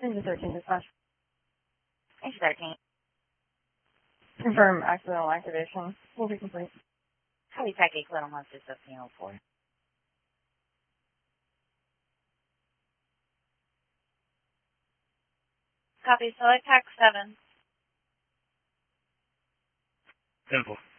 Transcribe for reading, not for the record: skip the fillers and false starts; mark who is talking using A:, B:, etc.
A: Ninja 13 dispatch.
B: Ninja 13.
A: Confirm accidental activation. Will be complete.
B: Heavy packet Little Monster 1704. Copy. Select TAC 7.
C: Simple.